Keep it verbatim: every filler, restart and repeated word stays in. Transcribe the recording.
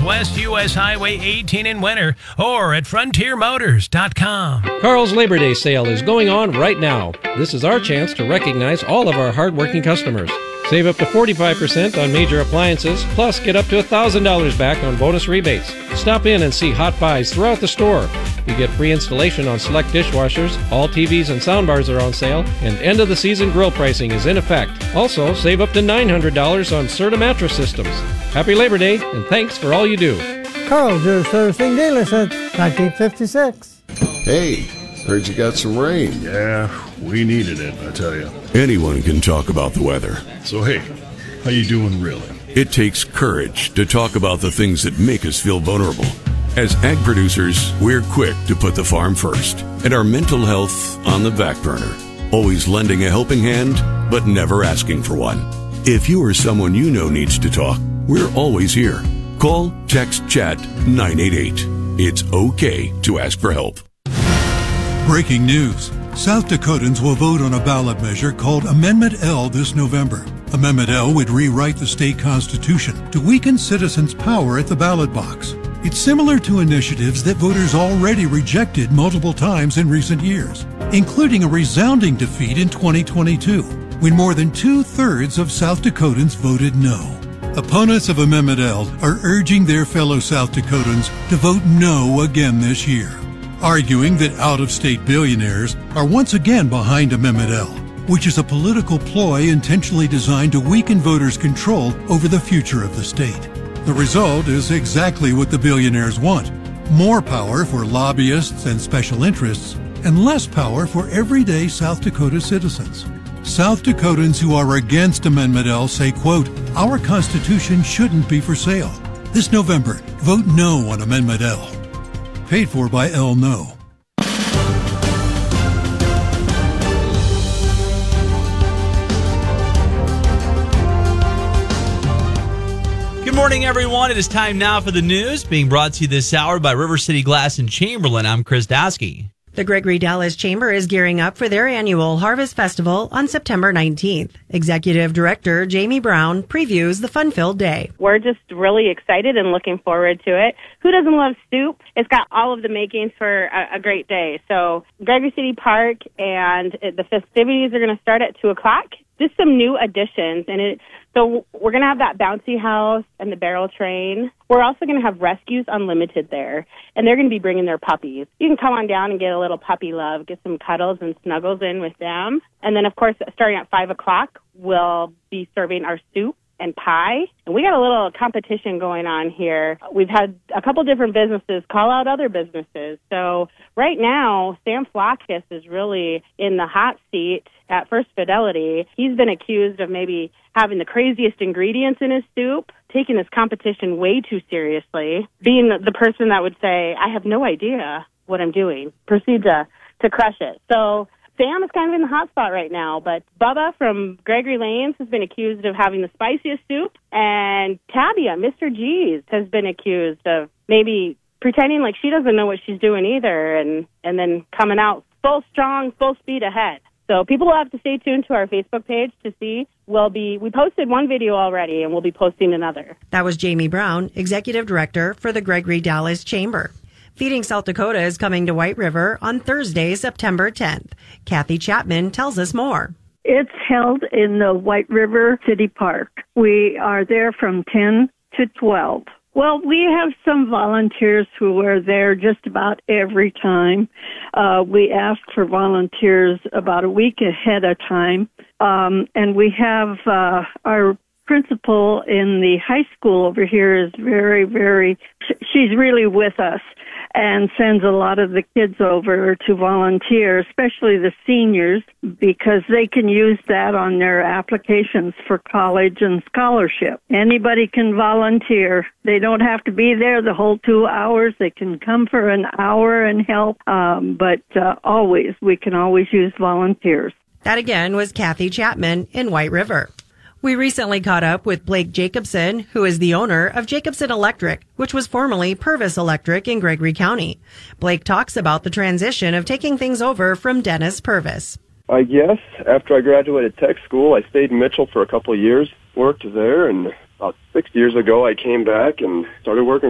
Southwest U S Highway eighteen in winter or at frontier motors dot com. Carl's Labor Day sale is going on right now. This is our chance to recognize all of our hardworking customers. Save up to forty-five percent on major appliances, plus get up to one thousand dollars back on bonus rebates. Stop in and see hot buys throughout the store. You get free installation on select dishwashers, all T Vs and soundbars are on sale, and end-of-the-season grill pricing is in effect. Also, save up to nine hundred dollars on Serta mattress systems. Happy Labor Day, and thanks for all you do. Carl's, your servicing dealer since nineteen fifty-six. Hey, heard you got some rain. Yeah, we needed it, I tell you. Anyone can talk about the weather. So hey, how you doing really? It takes courage to talk about the things that make us feel vulnerable. As ag producers, we're quick to put the farm first and our mental health on the back burner. Always lending a helping hand, but never asking for one. If you or someone you know needs to talk, we're always here. Call, text, chat nine eight eight. It's okay to ask for help. Breaking news. South Dakotans will vote on a ballot measure called Amendment L this November. Amendment L would rewrite the state constitution to weaken citizens' power at the ballot box. It's similar to initiatives that voters already rejected multiple times in recent years, including a resounding defeat in twenty twenty-two, when more than two-thirds of South Dakotans voted no. Opponents of Amendment L are urging their fellow South Dakotans to vote no again this year, arguing that out-of-state billionaires are once again behind Amendment L, which is a political ploy intentionally designed to weaken voters' control over the future of the state. The result is exactly what the billionaires want: more power for lobbyists and special interests, and less power for everyday South Dakota citizens. South Dakotans who are against Amendment L say, quote, "Our Constitution shouldn't be for sale." This November, vote no on Amendment L. Paid for by L No. Good morning, everyone. It is time now for the news, being brought to you this hour by River City Glass in Chamberlain. I'm Chris Dasky. The Gregory Dallas Chamber is gearing up for their annual Harvest Festival on September nineteenth. Executive Director Jamie Brown previews the fun-filled day. We're just really excited and looking forward to it. Who doesn't love soup? It's got all of the makings for a, a great day. So Gregory City Park, and the festivities are going to start at two o'clock. Just some new additions, and it So we're going to have that bouncy house and the barrel train. We're also going to have Rescues Unlimited there, and they're going to be bringing their puppies. You can come on down and get a little puppy love, get some cuddles and snuggles in with them. And then, of course, starting at five o'clock, we'll be serving our soup and pie. And we got a little competition going on here. We've had a couple different businesses call out other businesses. So right now, Sam Flockus is really in the hot seat at First Fidelity. He's been accused of maybe having the craziest ingredients in his soup, taking this competition way too seriously, being the, the person that would say, I have no idea what I'm doing, proceed to, to crush it. So Sam is kind of in the hot spot right now, but Bubba from Gregory Lanes has been accused of having the spiciest soup, and Tabia, Mister G's, has been accused of maybe pretending like she doesn't know what she's doing either, and, and then coming out full strong, full speed ahead. So people will have to stay tuned to our Facebook page to see. We'll be, we posted one video already, and we'll be posting another. That was Jamie Brown, Executive Director for the Gregory Dallas Chamber. Feeding South Dakota is coming to White River on Thursday, September tenth. Kathy Chapman tells us more. It's held in the White River City Park. We are there from ten to twelve. Well, we have some volunteers who are there just about every time. Uh, we ask for volunteers about a week ahead of time. Um, and we have uh, our principal in the high school over here is very, very, she's really with us and sends a lot of the kids over to volunteer, especially the seniors, because they can use that on their applications for college and scholarship. Anybody can volunteer. They don't have to be there the whole two hours. They can come for an hour and help, um, but uh, always, we can always use volunteers. That again was Kathy Chapman in White River. We recently caught up with Blake Jacobson, who is the owner of Jacobson Electric, which was formerly Purvis Electric in Gregory County. Blake talks about the transition of taking things over from Dennis Purvis. I guess after I graduated tech school, I stayed in Mitchell for a couple of years, worked there, and about six years ago I came back and started working